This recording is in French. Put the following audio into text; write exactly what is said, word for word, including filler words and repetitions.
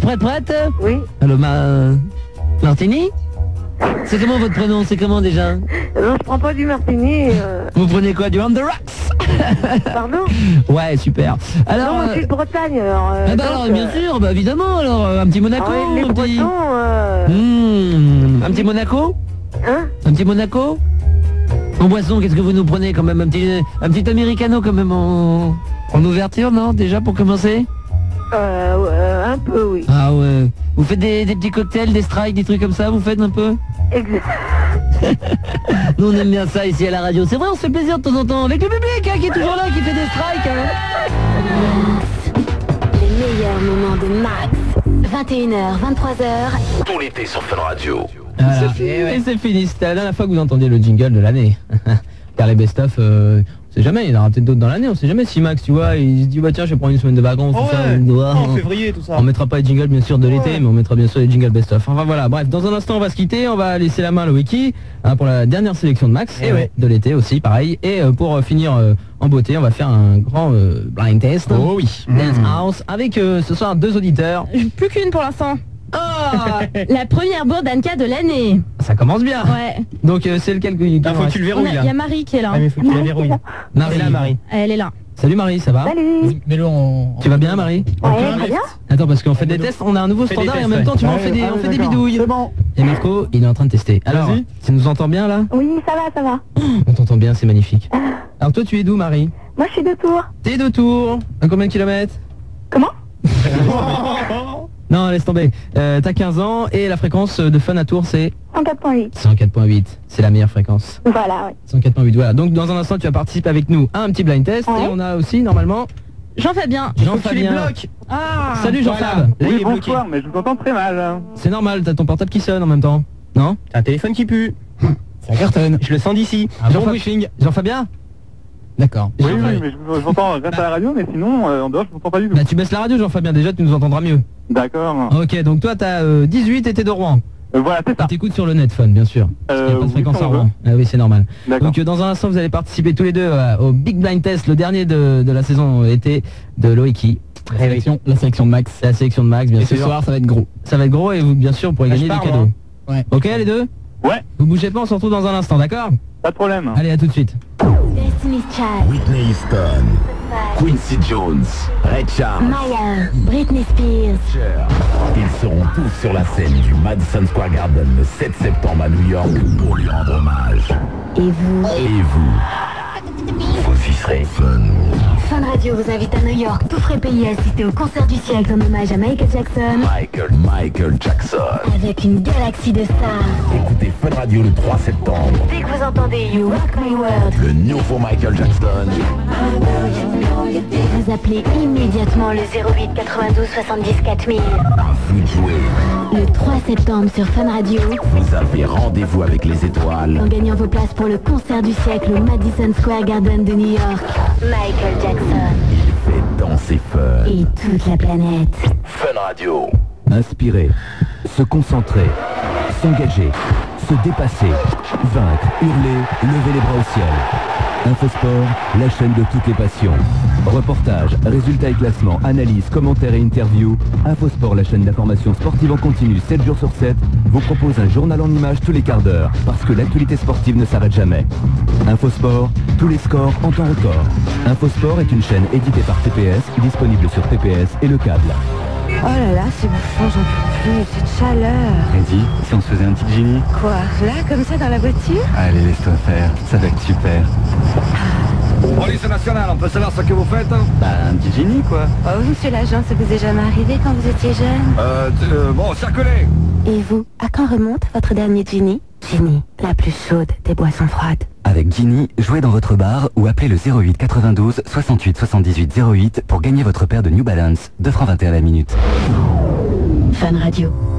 prête, prête? Oui. Allô, ma... Martini? C'est comment votre prénom? C'est comment déjà? Non, je prends pas du martini. Euh... Vous prenez quoi? Du On the Rocks? Pardon? Ouais, super. Alors, non, moi, je suis de Bretagne, alors... Euh, ah bah donc, alors, bien euh... sûr, bah évidemment, alors, euh, un petit Monaco, ah ouais, les un petit... Bretons, euh... Mmh, un petit Monaco? Hein? Un petit Monaco? En boisson, qu'est-ce que vous nous prenez quand même? Un petit, un petit Americano quand même en, en ouverture, non? Déjà pour commencer? Euh, euh, un peu, oui. Ah ouais. Vous faites des, des petits cocktails, des strikes, des trucs comme ça, vous faites un peu? Exact. Nous on aime bien ça ici à la radio. C'est vrai, on se fait plaisir de temps en temps avec le public hein, qui est toujours là, qui fait des strikes. Hein. Les meilleurs moments de Max. vingt et une heures, vingt-trois heures. Tout l'été sur Fun Radio. Voilà. C'est fini, et c'est fini. C'était la dernière fois que vous entendiez le jingle de l'année. Car les best-of, euh, on sait jamais, il y en aura peut-être d'autres dans l'année, on sait jamais si Max, tu vois, il se dit bah tiens je vais prendre une semaine de vacances, oh tout ouais. ça. Il doit, en février, tout ça. On mettra pas les jingles bien sûr de l'été, ouais. mais on mettra bien sûr les jingles best-of. Enfin voilà, bref, dans un instant on va se quitter, on va laisser la main à Loïki hein, pour la dernière sélection de Max, et ouais. de l'été aussi, pareil. Et euh, pour euh, finir euh, en beauté, on va faire un grand euh, blind test. Oh oui. Dance House, avec euh, ce soir deux auditeurs. Plus qu'une pour l'instant. Ah La première bourde Anka de l'année. Ça commence bien. Ouais. Donc euh, c'est lequel qui... Ah, faut que tu le verrouilles Il là. y a Marie qui est là. Ah, mais faut que tu la verrouilles. Marie. C'est là, Marie. Elle est là. Salut Marie, ça va? Salut. Mets-le en... Tu vas bien Marie? Ouais, très bien. Attends, parce qu'on fait des tests, on a un nouveau Fais des standard et en tests, même temps tu vois, on ouais. fait des, Ah on oui, fait des d'accord. bidouilles. C'est bon. Et Marco, il est en train de tester. Alors, Vas-y. tu nous entends bien là? Oui, ça va, ça va. On t'entend bien, c'est magnifique. Alors toi tu es d'où Marie? Moi, je suis de Tours. T'es de Tours. À combien de kilomètres? Comment? Non, laisse tomber. Euh, T'as quinze ans et la fréquence de Fun à Tours c'est cent quatre point huit. cent quatre point huit. C'est la meilleure fréquence. Voilà, oui. cent quatre point huit, voilà. Donc dans un instant tu vas participer avec nous à un petit blind test Ouais. et on a aussi normalement Jean-Fabien. Jean-Fabien. Ah. Salut Jean-Fab. Voilà. Oui, il est bloqué. bonsoir, mais je vous entends très mal. hein. C'est normal, t'as ton portable qui sonne en même temps. Non? T'as un téléphone qui pue. Ça cartonne. Je le sens d'ici. Ah, Zéro Jean-Fab- briefing. Jean-Fabien? D'accord. Oui, oui, mais je vous je vous entends grâce à la radio, mais sinon, euh, en dehors, je vous entends pas du tout. Bah tu baisses la radio Jean-Fabien, déjà tu nous entendras mieux. D'accord. Ok, donc toi t'as euh, dix-huit et t'es de Rouen. Euh, voilà, c'est Ah, ça. t'écoutes sur le net Fun, bien sûr. Parce qu'il n'y a Euh, pas de oui, fréquence si à on veut. Rouen. Ah oui, c'est normal. D'accord. Donc euh, dans un instant vous allez participer tous les deux euh, au Big Blind Test, le dernier de, de la saison été de Loïki. La sélection, la sélection de Max. La sélection de Max, bien Et sûr. ce soir, ça va être gros. Ça va être gros et vous, bien sûr, vous pourrez Là, gagner je des parle, cadeaux. hein. Ouais. Ok les deux? Ouais, Vous bougez pas, on se retrouve dans un instant, d'accord? pas de problème. Allez, à tout de suite. Destiny's Child. Whitney Houston, Quincy Jones, Ray Charles, Maya. Britney Spears. Cher. Ils seront tous sur la scène du Madison Square Garden le sept septembre à New York pour lui rendre hommage. Et vous? Et vous, vous y serez. Fun. Fun Radio vous invite à New York, tout frais payé, à assister au concert du siècle en hommage à Michael Jackson. Michael, Michael Jackson. Avec une galaxie de stars. Écoutez Fun Radio le trois septembre. Dès que vous entendez You Rock My World, Le nouveau Michael Jackson. vous appelez immédiatement le zéro huit quatre-vingt-douze soixante-dix quatre mille. À vous de jouer. Le trois septembre sur Fun Radio, Vous avez rendez-vous avec les étoiles. en gagnant vos places pour le concert du siècle au Madison Square Garden de New York. Michael Jackson Il fait danser Fun. et toute la planète. Fun Radio. Inspirer, se concentrer, s'engager, se dépasser, vaincre, hurler, lever les bras au ciel. Infosport, la chaîne de toutes les passions. Reportages, résultats et classements, analyses, commentaires et interviews. Infosport, la chaîne d'information sportive en continu sept jours sur sept, vous propose un journal en images tous les quarts d'heure, parce que l'actualité sportive ne s'arrête jamais. Infosport, tous les scores en temps record. Infosport est une chaîne éditée par T P S, disponible sur T P S et le câble. Oh là là, c'est bouffant, j'en peux plus, cette chaleur. Eddie, si on se faisait un petit Ginny? Quoi? Là, comme ça, dans la voiture? Allez, laisse-toi faire, ça va être super. Police nationale, on peut savoir ce que vous faites? Bah, un petit Ginny, quoi. Oh, monsieur l'agent, ça vous est jamais arrivé quand vous étiez jeune? Euh, t- euh, bon, circulez. Et vous, à quand remonte votre dernier Ginny? Ginny, la plus chaude des boissons froides. Avec Ginny, jouez dans votre bar ou appelez le zéro huit quatre-vingt-douze soixante-huit soixante-dix-huit zéro huit pour gagner votre paire de New Balance, deux francs vingt et un la minute. Fun Radio.